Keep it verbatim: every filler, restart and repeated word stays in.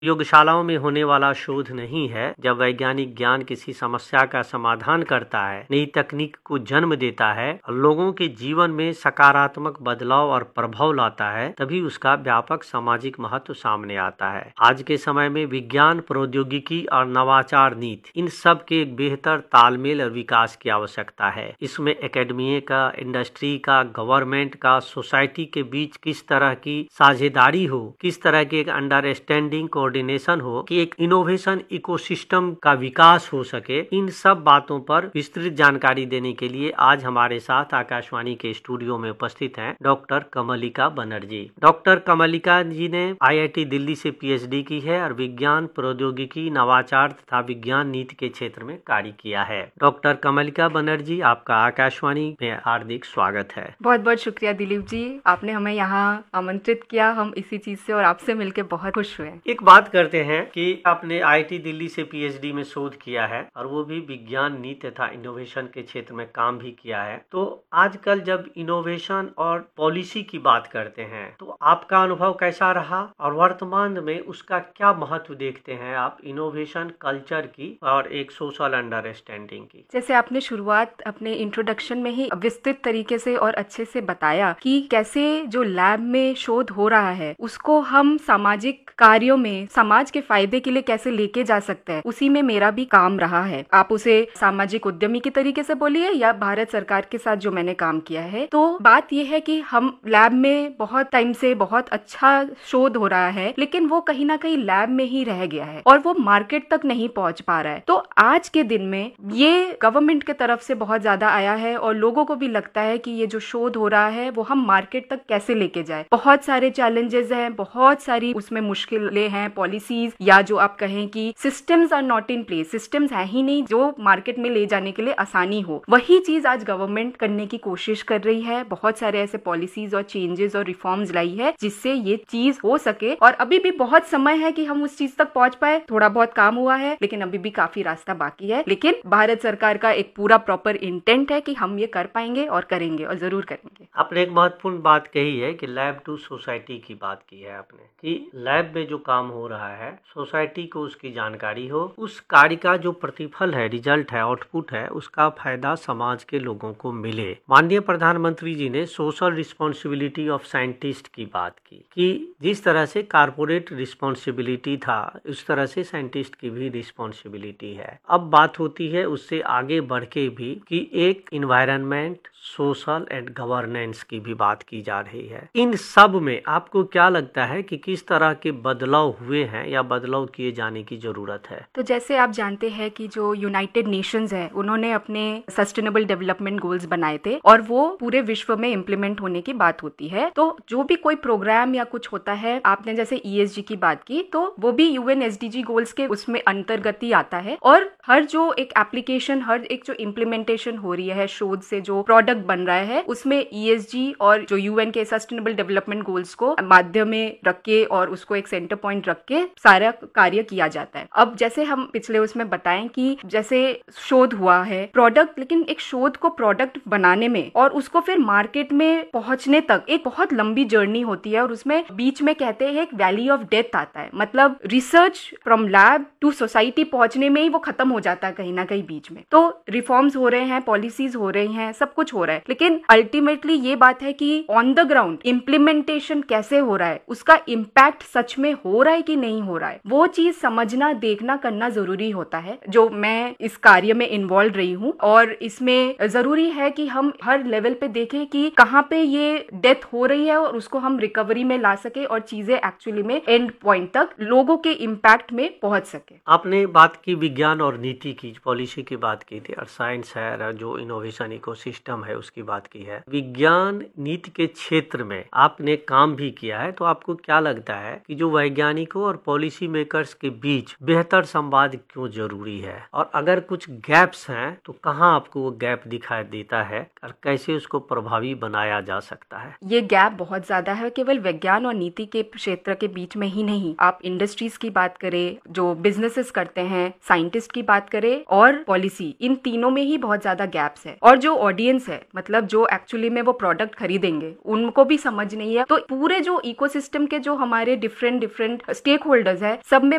प्रयोगशालाओं में होने वाला शोध नहीं है। जब वैज्ञानिक ज्ञान किसी समस्या का समाधान करता है, नई तकनीक को जन्म देता है और लोगों के जीवन में सकारात्मक बदलाव और प्रभाव लाता है, तभी उसका व्यापक सामाजिक महत्व सामने आता है। आज के समय में विज्ञान, प्रौद्योगिकी और नवाचार नीति, इन सब के एक बेहतर तालमेल और विकास की आवश्यकता है। इसमें एकेडमी का, इंडस्ट्री का, गवर्नमेंट का, सोसाइटी के बीच किस तरह की साझेदारी हो, किस तरह की एक अंडरस्टैंडिंग, कोऑर्डिनेशन हो कि एक इनोवेशन इकोसिस्टम का विकास हो सके। इन सब बातों पर विस्तृत जानकारी देने के लिए आज हमारे साथ आकाशवाणी के स्टूडियो में उपस्थित हैं डॉक्टर कमलिका बनर्जी। डॉक्टर कमलिका जी ने आई आई टी दिल्ली से पी एच डी की है और विज्ञान, प्रौद्योगिकी, नवाचार तथा विज्ञान नीति के क्षेत्र में कार्य किया है। डॉक्टर कमलिका बनर्जी, आपका आकाशवाणी में हार्दिक स्वागत है। बहुत बहुत शुक्रिया दिलीप जी, आपने हमें यहाँ आमंत्रित किया। हम इसी चीज से और आपसे मिलकर बहुत खुश हुए। एक बात करते हैं कि आपने आई आई टी दिल्ली से पी एच डी में शोध किया है और वो भी विज्ञान नीति तथा इनोवेशन के क्षेत्र में काम भी किया है। तो आजकल जब इनोवेशन और पॉलिसी की बात करते हैं तो आपका अनुभव कैसा रहा और वर्तमान में उसका क्या महत्व देखते हैं आप, इनोवेशन कल्चर की और एक सोशल अंडरस्टैंडिंग की? जैसे आपने शुरुआत अपने इंट्रोडक्शन में ही विस्तृत तरीके से और अच्छे से बताया कि कैसे जो लैब में शोध हो रहा है उसको हम सामाजिक कार्यों में, समाज के फायदे के लिए कैसे लेके जा सकते हैं, उसी में मेरा भी काम रहा है। आप उसे सामाजिक उद्यमी की तरीके से बोलिए या भारत सरकार के साथ जो मैंने काम किया है। तो बात यह है कि हम लैब में बहुत टाइम से बहुत अच्छा शोध हो रहा है, लेकिन वो कहीं ना कहीं लैब में ही रह गया है और वो मार्केट तक नहीं पहुंच पा रहा है। तो आज के दिन में ये गवर्नमेंट के तरफ से बहुत ज्यादा आया है और लोगों को भी लगता है कि ये जो शोध हो रहा है वो हम मार्केट तक कैसे लेके जाए। बहुत सारे चैलेंजेस हैं, बहुत सारी उसमें मुश्किलें हैं, पॉलिसीज या जो आप कहें कि systems are not in place, systems है ही नहीं जो मार्केट में ले जाने के लिए आसानी हो। वही चीज आज गवर्नमेंट करने की कोशिश कर रही है। बहुत सारे ऐसे पॉलिसीज और चेंजेस और रिफॉर्म्स लाई है जिससे ये चीज हो सके और अभी भी बहुत समय है कि हम उस चीज तक पहुंच पाए। थोड़ा बहुत काम हुआ है लेकिन अभी भी काफी रास्ता बाकी है, लेकिन भारत सरकार का एक पूरा प्रॉपर इंटेंट है कि हम ये कर पाएंगे और करेंगे और जरूर करेंगे। आपने एक महत्वपूर्ण बात कही है कि लैब टू सोसाइटी की बात की है आपने, कि लैब में जो काम हो रहा है सोसाइटी को उसकी जानकारी हो, उस कार्य का जो प्रतिफल है, रिजल्ट है, आउटपुट है, उसका फायदा समाज के लोगों को मिले। माननीय प्रधानमंत्री जी ने सोशल रिस्पॉन्सिबिलिटी ऑफ साइंटिस्ट की बात की कि जिस तरह से कारपोरेट रिस्पॉन्सिबिलिटी था उस तरह से साइंटिस्ट की भी रिस्पॉन्सिबिलिटी है। अब बात होती है उससे आगे बढ़ के भी कि एक इन्वायरमेंट, सोशल एंड गवर्नेंस की भी बात की जा रही है। इन सब में आपको क्या लगता है कि किस तरह के बदलाव हुए हैं या बदलाव किए जाने की जरूरत है? तो जैसे आप जानते हैं कि जो यूनाइटेड नेशंस है उन्होंने अपने सस्टेनेबल डेवलपमेंट गोल्स बनाए थे और वो पूरे विश्व में इम्प्लीमेंट होने की बात होती है। तो जो भी कोई प्रोग्राम या कुछ होता है, आपने जैसे ई एस जी की बात की, तो वो भी you N S D G goals के उसमें अंतर्गत ही आता है और हर जो एक एप्लीकेशन, हर एक जो इम्प्लीमेंटेशन हो रही है, शोध से जो प्रोडक्ट बन रहा है, उसमें ई एस जी और जो यू एन के सस्टेनेबल डेवलपमेंट गोल्स को माध्यम में रख के और उसको एक सेंटर पॉइंट रख के सारा कार्य किया जाता है। अब जैसे हम पिछले उसमें बताएं कि जैसे शोध हुआ है प्रोडक्ट, लेकिन एक शोध को प्रोडक्ट बनाने में और उसको फिर मार्केट में पहुंचने तक एक बहुत लंबी जर्नी होती है और उसमें बीच में कहते हैं एक वैली ऑफ डेथ आता है। मतलब research from lab to society पहुंचने में ही वो खत्म हो जाता है कहीं ना कहीं बीच में। तो रिफॉर्म्स हो रहे हैं, पॉलिसीज हो रही हैं, सब कुछ हो रहा है, लेकिन अल्टीमेटली ये बात है कि ऑन द ग्राउंड इम्प्लीमेंटेशन कैसे हो रहा है, उसका इम्पैक्ट सच में हो रहा है कि नहीं हो रहा है, वो चीज समझना, देखना, करना जरूरी होता है। जो मैं इस कार्य में इन्वॉल्व रही हूँ और इसमें जरूरी है कि हम हर लेवल पे देखें कि कहाँ पे ये डेथ हो रही है और उसको हम रिकवरी में ला सके और चीजें एक्चुअली में एंड पॉइंट तक लोगों के इम्पैक्ट में पहुंच सके। आपने बात की विज्ञान और नीति की, पॉलिसी की बात की थी और साइंस है, जो इनोवेशन इकोसिस्टम है उसकी बात की है। विज्ञान नीति के क्षेत्र में आपने काम भी किया है, तो आपको क्या लगता है कि जो वैज्ञानिकों और पॉलिसी मेकर्स के बीच बेहतर संवाद क्यों जरूरी है, और अगर कुछ गैप्स हैं तो कहाँ आपको वो गैप दिखाई देता है और कैसे उसको प्रभावी बनाया जा सकता है? ये गैप बहुत ज्यादा है, केवल विज्ञान और नीति के क्षेत्र के बीच में ही नहीं। आप इंडस्ट्रीज की बात करें, जो बिजनेसेस करते हैं, साइंटिस्ट की बात करें और पॉलिसी, इन तीनों में ही बहुत ज्यादा गैप्स है। और जो ऑडियंस है, मतलब जो एक्चुअली में वो प्रोडक्ट खरीदेंगे, उनको भी समझ नहीं है। तो पूरे जो इकोसिस्टम के जो हमारे different different stake stake holders है, सब में